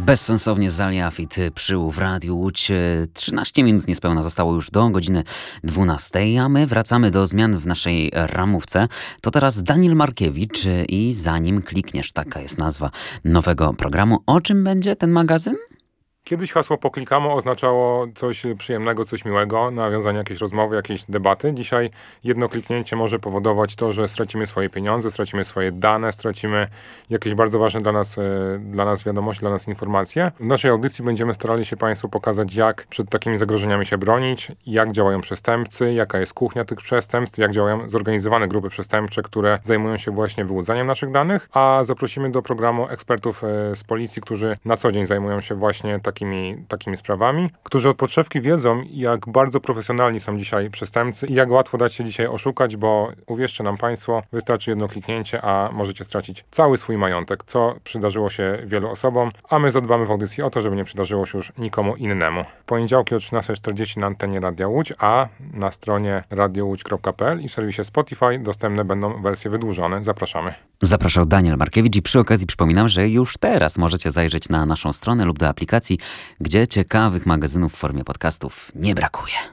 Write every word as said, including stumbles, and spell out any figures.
Bezsensownie Zaliafit przyłów w Radiu Łódź. trzynaście minut niespełna zostało już do godziny dwunastej, a my wracamy do zmian w naszej ramówce. To teraz Daniel Markiewicz i Zanim klikniesz, taka jest nazwa nowego programu. O czym będzie ten magazyn? Kiedyś hasło poklikamo oznaczało coś przyjemnego, coś miłego, nawiązanie jakiejś rozmowy, jakiejś debaty. Dzisiaj jedno kliknięcie może powodować to, że stracimy swoje pieniądze, stracimy swoje dane, stracimy jakieś bardzo ważne dla nas, dla nas wiadomości, dla nas informacje. W naszej audycji będziemy starali się Państwu pokazać, jak przed takimi zagrożeniami się bronić, jak działają przestępcy, jaka jest kuchnia tych przestępstw, jak działają zorganizowane grupy przestępcze, które zajmują się właśnie wyłudzaniem naszych danych, a zaprosimy do programu ekspertów z policji, którzy na co dzień zajmują się właśnie takimi Takimi, takimi sprawami, którzy od podszewki wiedzą, jak bardzo profesjonalni są dzisiaj przestępcy i jak łatwo dać się dzisiaj oszukać, bo uwierzcie nam Państwo, wystarczy jedno kliknięcie, a możecie stracić cały swój majątek, co przydarzyło się wielu osobom, a my zadbamy w audycji o to, żeby nie przydarzyło się już nikomu innemu. Poniedziałki o trzynasta czterdzieści na antenie Radia Łódź, a na stronie radio łódź kropka p l i w serwisie Spotify dostępne będą wersje wydłużone. Zapraszamy. Zapraszał Daniel Markiewicz i przy okazji przypominam, że już teraz możecie zajrzeć na naszą stronę lub do aplikacji, gdzie ciekawych magazynów w formie podcastów nie brakuje.